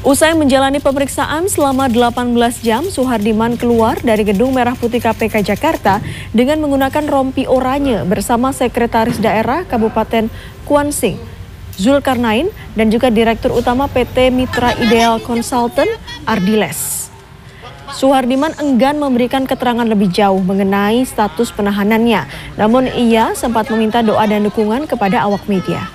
Usai menjalani pemeriksaan selama 18 jam, Suhardiman keluar dari Gedung Merah Putih KPK Jakarta dengan menggunakan rompi oranye bersama Sekretaris Daerah Kabupaten Kuansing, Zulkarnain, dan juga Direktur Utama PT Mitra Ideal Consultant, Ardiles. Suhardiman enggan memberikan keterangan lebih jauh mengenai status penahanannya, namun ia sempat meminta doa dan dukungan kepada awak media.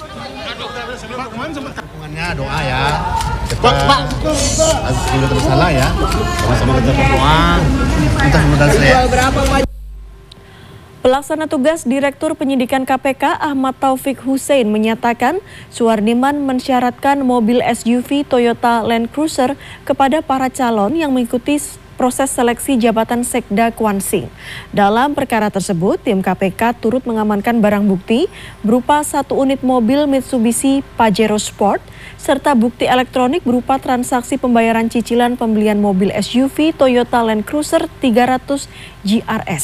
Dukungannya doa ya. Pak, kalau bersalah ya, sama-sama kita berdoa, kita mudah-mudahan. Pelaksana tugas Direktur Penyidikan KPK Ahmad Taufik Hussein menyatakan Suhardiman mensyaratkan mobil SUV Toyota Land Cruiser kepada para calon yang mengikuti proses seleksi jabatan Sekda Kuansing. Dalam perkara tersebut, tim KPK turut mengamankan barang bukti berupa 1 unit mobil Mitsubishi Pajero Sport serta bukti elektronik berupa transaksi pembayaran cicilan pembelian mobil SUV Toyota Land Cruiser 300 GRS.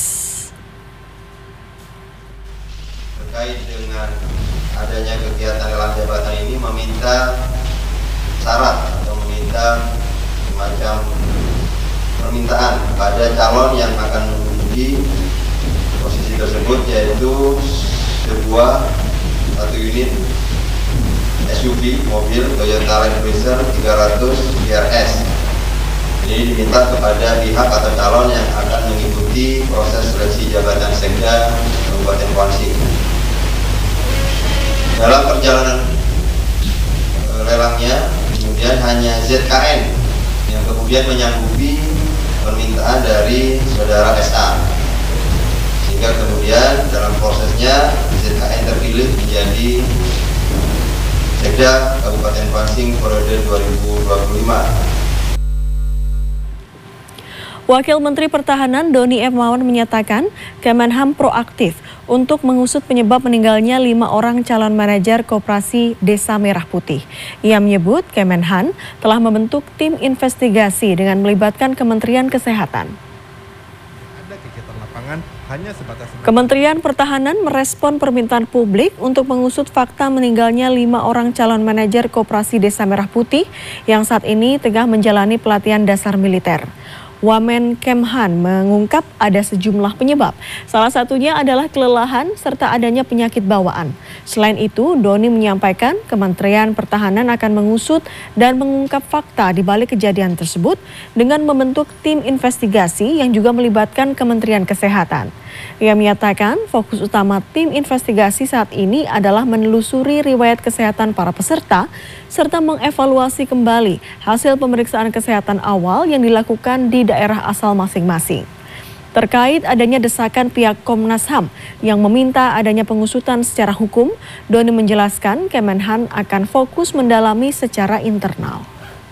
Terkait dengan adanya kegiatan lelang jabatan ini meminta syarat atau meminta semacam permintaan pada calon yang akan menduduki posisi tersebut, yaitu satu unit SUV mobil Toyota Land Cruiser 300 GRS. Ini diminta kepada pihak atau calon yang akan mengikuti proses seleksi jabatan Sekda Kabupaten Kuansing. Dalam perjalanan lelangnya kemudian hanya ZKN yang kemudian menyanggupi permintaan dari saudara SA, sehingga kemudian dalam prosesnya ZKN terpilih menjadi Sekda Kabupaten Kuansing periode 2025. Wakil Menteri Pertahanan Doni M. Mawan menyatakan Kemenham proaktif untuk mengusut penyebab meninggalnya 5 orang calon manajer Koperasi Desa Merah Putih. Ia menyebut Kemenhan telah membentuk tim investigasi dengan melibatkan Kementerian Kesehatan. Ada kegiatan lapangan hanya sebatas. Kementerian Pertahanan merespon permintaan publik untuk mengusut fakta meninggalnya 5 orang calon manajer Koperasi Desa Merah Putih yang saat ini tengah menjalani pelatihan dasar militer. Wamen Kemhan mengungkap ada sejumlah penyebab. Salah satunya adalah kelelahan serta adanya penyakit bawaan. Selain itu, Doni menyampaikan Kementerian Pertahanan akan mengusut dan mengungkap fakta di balik kejadian tersebut dengan membentuk tim investigasi yang juga melibatkan Kementerian Kesehatan. Ia menyatakan fokus utama tim investigasi saat ini adalah menelusuri riwayat kesehatan para peserta serta mengevaluasi kembali hasil pemeriksaan kesehatan awal yang dilakukan di daerah asal masing-masing. Terkait adanya desakan pihak Komnas HAM yang meminta adanya pengusutan secara hukum, Doni menjelaskan Kemenhan akan fokus mendalami secara internal.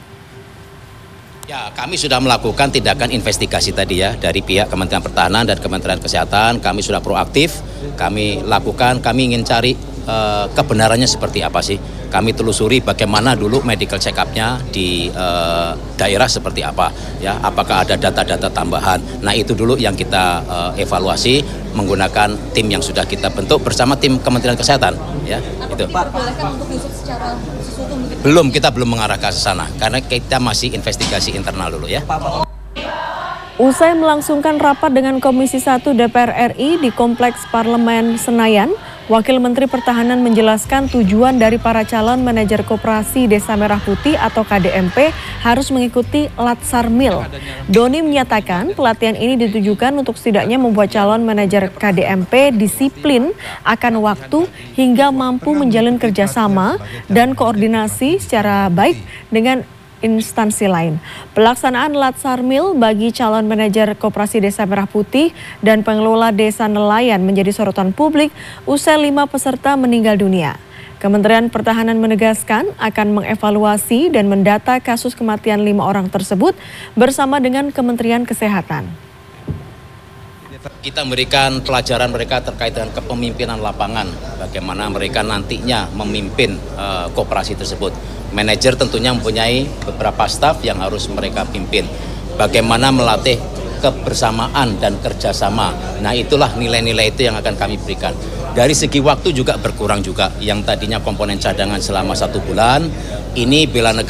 Ya, kami sudah melakukan tindakan investigasi tadi ya dari pihak Kementerian Pertahanan dan Kementerian Kesehatan. Kami sudah proaktif, kami lakukan, kami ingin cari kebenarannya seperti apa sih. Kami telusuri bagaimana dulu medical check-up-nya di daerah seperti apa ya, apakah ada data-data tambahan. Nah, itu dulu yang kita evaluasi menggunakan tim yang sudah kita bentuk bersama tim Kementerian Kesehatan ya. Itu. Diperbolehkan untuk diusut secara sesuatu mungkin? Belum, kita belum mengarah ke sana karena kita masih investigasi internal dulu ya. Usai melangsungkan rapat dengan Komisi 1 DPR RI di Kompleks Parlemen Senayan, Wakil Menteri Pertahanan menjelaskan tujuan dari para calon manajer Koperasi Desa Merah Putih atau KDMP harus mengikuti Latsarmil. Doni menyatakan pelatihan ini ditujukan untuk setidaknya membuat calon manajer KDMP disiplin akan waktu hingga mampu menjalin kerjasama dan koordinasi secara baik dengan instansi lain. Pelaksanaan Latsarmil bagi calon manajer Koperasi Desa Merah Putih dan pengelola desa nelayan menjadi sorotan publik usai 5 peserta meninggal dunia. Kementerian Pertahanan menegaskan akan mengevaluasi dan mendata kasus kematian 5 orang tersebut bersama dengan Kementerian Kesehatan. Kita memberikan pelajaran mereka terkait dengan kepemimpinan lapangan, bagaimana mereka nantinya memimpin koperasi tersebut. Manajer tentunya mempunyai beberapa staf yang harus mereka pimpin. Bagaimana melatih kebersamaan dan kerjasama. Nah, itulah nilai-nilai itu yang akan kami berikan. Dari segi waktu juga berkurang juga. Yang tadinya komponen cadangan selama 1 bulan, ini bela negara